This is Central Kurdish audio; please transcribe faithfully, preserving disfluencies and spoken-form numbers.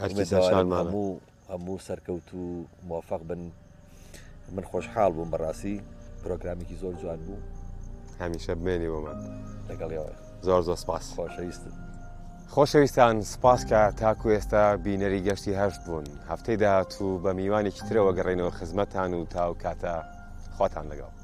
هەموو هەموو سەرکەوت و موفق بن. من خۆشحاڵ بووم بەڕاستی پرۆگرامێکی زۆر جوان بوو. هەمیشە بمێنی بۆمە لەگەڵیەوە زۆر زۆر سپاس. خۆشەویستم. خۆشەویستان سپاس کە تاکو ئێستا بینەری گەشتی هەشت بوون. هەفتەی داهاتوو بە میوانێکی ترەوە گەڕێنەوە خزمەتان و تاو کاتە خواتان لەگەڵ.